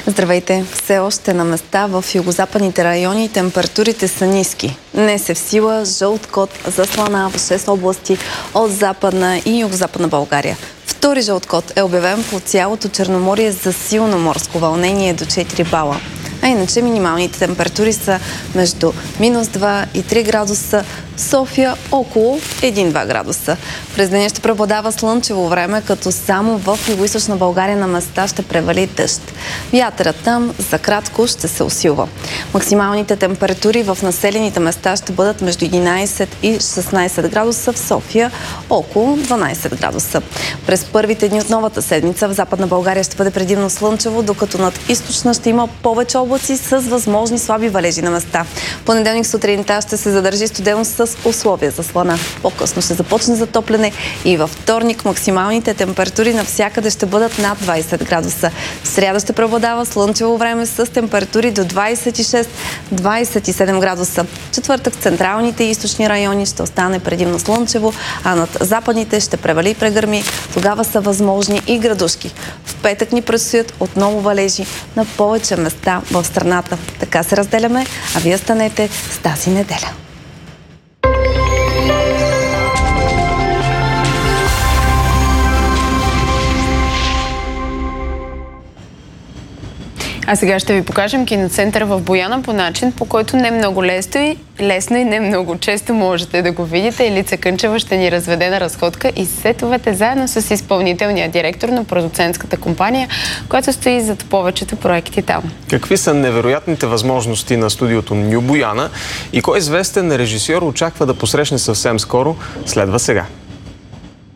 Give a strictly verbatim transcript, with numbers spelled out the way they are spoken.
Здравейте! Все още на места в югозападните райони температурите са ниски. Днес е в сила жълт код за слана в шест области от Западна и Югозападна България. Втори жълт код е обявен по цялото Черноморие за силно морско вълнение до четири бала. А иначе минималните температури са между минус два и три градуса, София около един-два градуса. През деня ще преобладава слънчево време, като само в югоизточна България на места ще превали дъжд. Вятърът там за кратко ще се усилва. Максималните температури в населените места ще бъдат между единайсет и шестнайсет градуса, в София около дванайсет градуса. През първите дни от новата седмица в Западна България ще бъде предимно слънчево, докато над източна ще има повече облаци с възможни слаби валежи на места. Понеделник сутринта ще се задържи студено с условия за слана. По-късно ще започне затопляне и във вторник максималните температури навсякъде ще бъдат над двайсет градуса. В сряда ще преобладава слънчево време с температури до двайсет и шест до двайсет и седем градуса. Четвъртък в централните и източни райони ще остане предимно слънчево, а над западните ще превали и прегърми. Тогава са възможни и градушки. В петък ни предстоят отново валежи на повече места в страната. Така се разделяме, а вие станете с тази неделя. А сега ще ви покажем киноцентъра в Бояна по начин, по който не много лесно и, лесно и не много често можете да го видите. Елица Кънчева ще ни разведе на разходка и сетовете заедно с изпълнителния директор на продуцентската компания, която стои зад повечето проекти там. Какви са невероятните възможности на студиото Ню Бояна и кой известен режисьор очаква да посрещне съвсем скоро, следва сега.